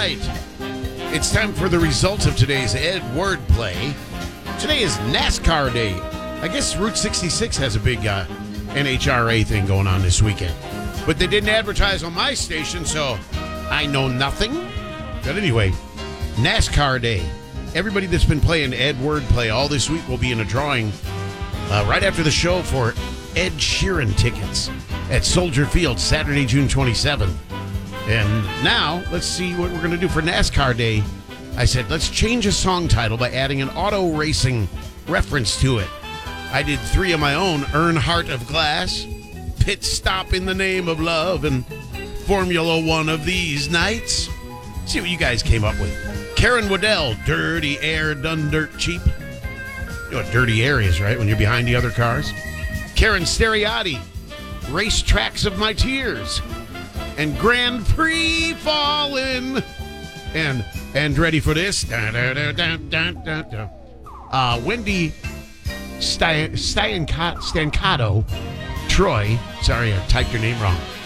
right. It's time for the results of today's Ed Wordplay. Today is NASCAR Day. I guess Route 66 has a big NHRA thing going on this weekend. But they didn't advertise on my station, so I know nothing. But anyway, NASCAR Day. Everybody that's been playing Ed Wordplay all this week will be in a drawing right after the show for Ed Sheeran tickets at Soldier Field, Saturday, June 27th. And now, let's see what we're going to do for NASCAR Day. I said, let's change a song title by adding an auto racing reference to it. I did 3 of my own: Earnhardt of Glass, Pit Stop in the Name of Love, and Formula One of These Nights. See what you guys came up with. Karen Waddell, Dirty Air Done Dirt Cheap. You know what dirty air is, right? When you're behind the other cars. Karen Steriati, Racetracks of My Tears. And Grand Prix Fallen. And ready for this? Wendy Stancato, Troy. Sorry, I typed your name wrong.